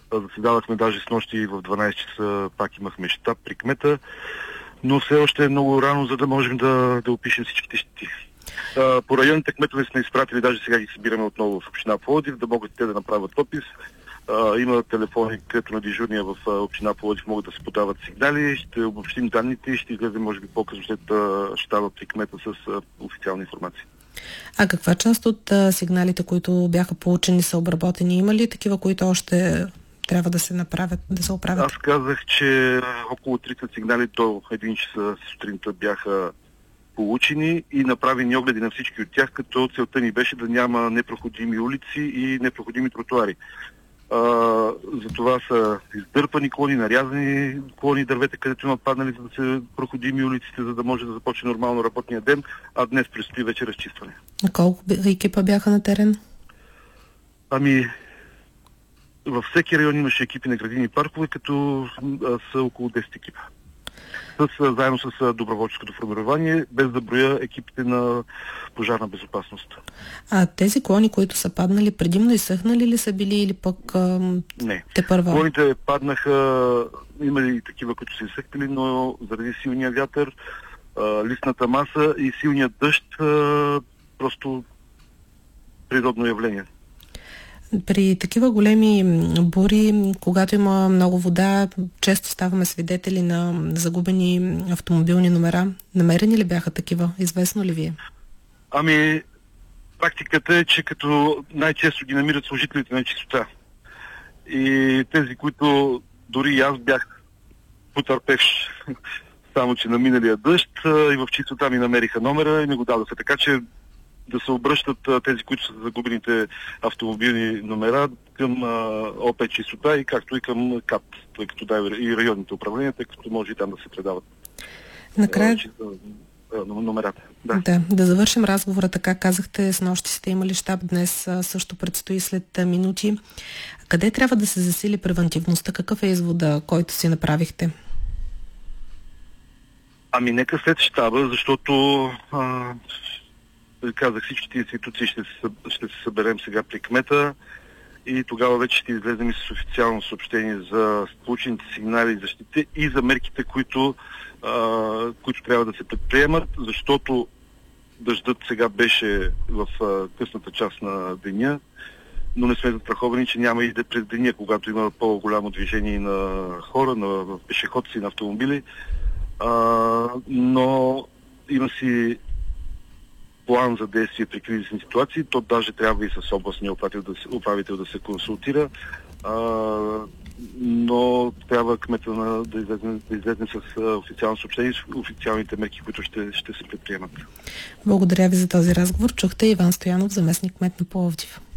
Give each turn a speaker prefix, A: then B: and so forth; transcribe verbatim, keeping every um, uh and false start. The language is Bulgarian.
A: Заседавахме даже с нощи в дванайсет часа, пак имахме щаб при кмета, но все още е много рано, за да можем да, да опишем всичките щети. По районните кметове сме изпратили, даже сега ги събираме отново в община Пловдив, да могат те да направят опис. Uh, има телефони, където на дежурния в uh, община Пловдив могат да се подават сигнали. Ще обобщим данните и ще излезем, може би, по-късно след uh, щаба при кмета с uh, официална информация.
B: А каква част от uh, сигналите, които бяха получени, са обработени? Има ли такива, които още трябва да се направят, да се оправят?
A: Аз казах, че около тридесет сигнали до един часа сутринта бяха получени и направени огледи на всички от тях, като целта ни беше да няма непроходими улици и непроходими тротуари. Uh, за това са издърпани клони, нарязани клони, дървета, където има паднали, за да се проходими улиците, за да може да започне нормално работния ден, а днес предстои вече разчистване.
B: А колко екипа бяха на терен?
A: Ами, във всеки район имаше екипи на градини и паркове, като а, са около десет екипа. С, заедно с доброволческото формирование, без да броя екипите на пожарна безопасност.
B: А тези клони, които са паднали, предимно изсъхнали ли са били или пък а,
A: не.
B: те първа?
A: Клоните паднаха, има и такива, които са изсъхнали, но заради силния вятър, а, листната маса и силния дъжд, а, просто природно явление.
B: При такива големи бури, когато има много вода, често ставаме свидетели на загубени автомобилни номера. Намерени ли бяха такива? Известно ли ви е?
A: Ами, практиката е, че като най-често ги намират служителите на чистота. И тези, които дори и аз бях потърпевш, само че на миналия дъжд, и в чистота ми намериха номера и не го дадоха. Така че да се обръщат тези, които са загубените автомобилни номера към ОП чистота и както и към КАТ, тъй като да и районните управления, тъй като може и там да се предават
B: накрая
A: номерата. Да.
B: да, да завършим разговора така. Казахте, с нощи сте имали щаб, днес също предстои след минути. Къде трябва да се засили превентивността? Какъв е извода, който си направихте?
A: Ами нека след щаба, защото а, казах, всичките институции ще се, ще се съберем сега при кмета и тогава вече ще излезем и с официално съобщение за получените сигнали и защити и за мерките, които, а, които трябва да се предприемат, защото дъждът сега беше в а, късната част на деня, но не сме застраховани, че няма и да през деня, когато има по-голямо движение на хора, на пешеходци, на автомобили, а, но има си план за действие при кризисни ситуации, то даже трябва и с областния управител да се, управител да се консултира, а, но трябва кмета на, да, излезне, да излезне с официално съобщение, с официалните мерки, които ще, ще се предприемат.
B: Благодаря ви за този разговор. Чухте Иван Стоянов, заместник кмет на Пловдив.